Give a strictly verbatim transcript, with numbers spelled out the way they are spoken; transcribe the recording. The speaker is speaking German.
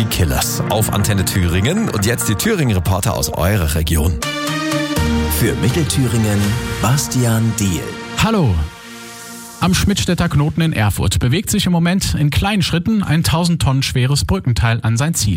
die Killers auf Antenne Thüringen. Und jetzt die Thüringen-Reporter aus eurer Region. Für Mittelthüringen Bastian Diehl. Hallo. Am Schmidtstädter Knoten in Erfurt bewegt sich im Moment in kleinen Schritten ein tausend Tonnen schweres Brückenteil an sein Ziel.